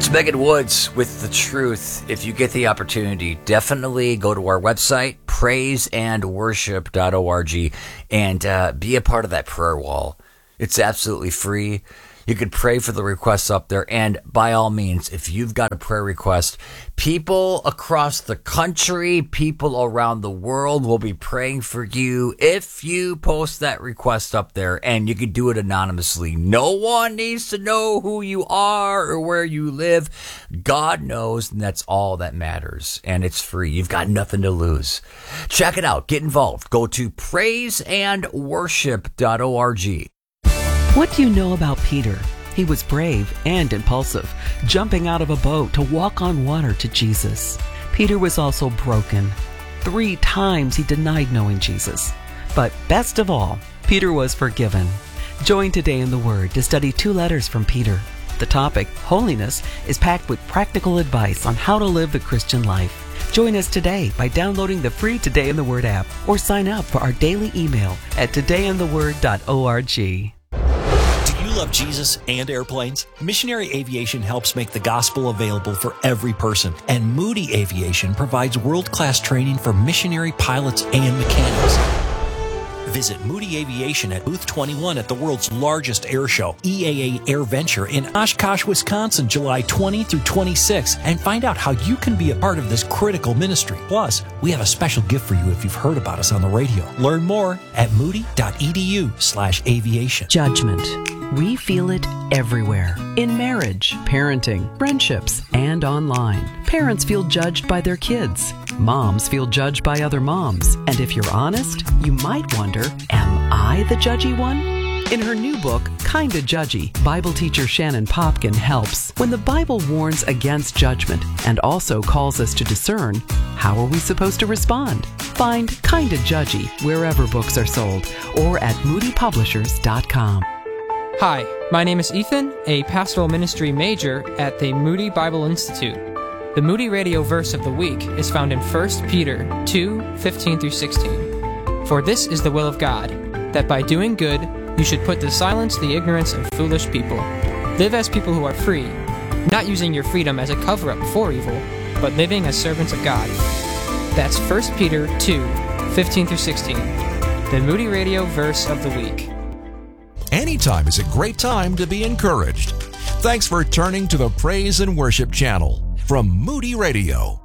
It's Megan Woods with The Truth. If you get the opportunity, definitely go to our website, praiseandworship.org, and be a part of that prayer wall. It's absolutely free. You can pray for the requests up there. And by all means, if you've got a prayer request, people across the country, people around the world will be praying for you if you post that request up there. And you can do it anonymously. No one needs to know who you are or where you live. God knows, and that's all that matters. And it's free. You've got nothing to lose. Check it out. Get involved. Go to praiseandworship.org. What do you know about Peter? He was brave and impulsive, jumping out of a boat to walk on water to Jesus. Peter was also broken. 3 times he denied knowing Jesus. But best of all, Peter was forgiven. Join Today in the Word to study 2 letters from Peter. The topic, holiness, is packed with practical advice on how to live the Christian life. Join us today by downloading the free Today in the Word app or sign up for our daily email at todayintheword.org. Love Jesus and airplanes? Missionary Aviation helps make the gospel available for every person, and Moody Aviation provides world-class training for missionary pilots and mechanics. Visit Moody Aviation at Booth 21 at the world's largest air show, EAA AirVenture, in Oshkosh, Wisconsin, July 20 through 26, and find out how you can be a part of this critical ministry. Plus, we have a special gift for you if you've heard about us on the radio. Learn more at moody.edu/aviation. Judgment. We feel it everywhere. In marriage, parenting, friendships, and online. Parents feel judged by their kids. Moms feel judged by other moms. And if you're honest, you might wonder, am I the judgy one? In her new book, Kinda Judgy, Bible teacher Shannon Popkin helps. When the Bible warns against judgment and also calls us to discern, how are we supposed to respond? Find Kinda Judgy wherever books are sold or at moodypublishers.com. Hi, my name is Ethan, a pastoral ministry major at the Moody Bible Institute. The Moody Radio verse of the week is found in 1 Peter 2:15-16. For this is the will of God, that by doing good you should put to silence the ignorance of foolish people. Live as people who are free, not using your freedom as a cover-up for evil, but living as servants of God. That's 1 Peter 2:15-16, the Moody Radio verse of the week. Anytime is a great time to be encouraged. Thanks for turning to the Praise and Worship channel from Moody Radio.